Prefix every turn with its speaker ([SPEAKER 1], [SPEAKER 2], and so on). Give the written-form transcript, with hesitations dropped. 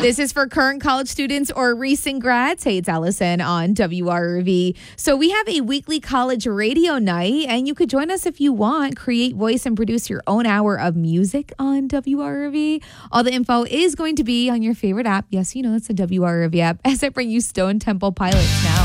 [SPEAKER 1] This is for current college students or recent grads. Hey, it's Allison on WRV. So we have a weekly college radio night, and you could join us if you want. Create, voice, and produce your own hour of music on WRV. All the info is going to be on your favorite app. Yes, you know, it's a WRV app as I bring you Stone Temple Pilots now.